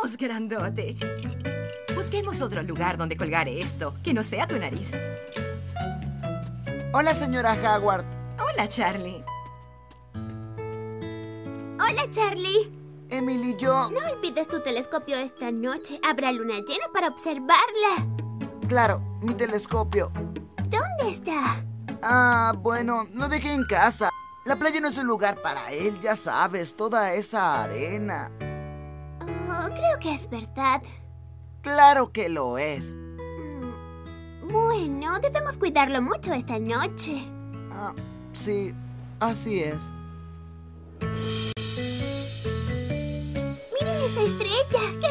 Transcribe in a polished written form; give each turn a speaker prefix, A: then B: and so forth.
A: Dios, grandote. Busquemos otro lugar donde colgar esto, que no sea tu nariz.
B: Hola, señora Howard.
A: Hola, Charlie.
C: Hola, Charlie.
B: Emily, yo...
C: No olvides tu telescopio esta noche. Habrá luna llena para observarla.
B: Claro, mi telescopio.
C: ¿Dónde está?
B: Ah, bueno, lo dejé en casa. La playa no es un lugar para él, ya sabes, toda esa arena.
C: Oh, creo que es verdad.
B: Claro que lo es.
C: Bueno, debemos cuidarlo mucho esta noche.
B: Ah, sí, así es.
C: ¡Miren esa estrella! ¡Qué